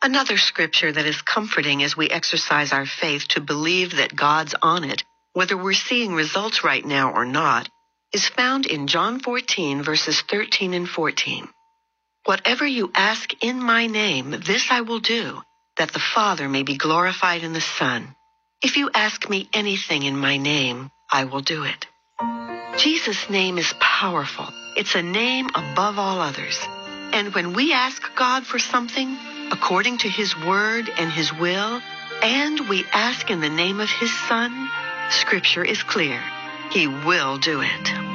Another scripture that is comforting as we exercise our faith to believe that God's on it, whether we're seeing results right now or not, is found in John 14, verses 13 and 14. Whatever you ask in my name, this I will do, that the Father may be glorified in the Son. If you ask me anything in my name, I will do it. Jesus' name is powerful. It's a name above all others. And when we ask God for something, according to his word and his will, and we ask in the name of his Son, Scripture is clear. He will do it.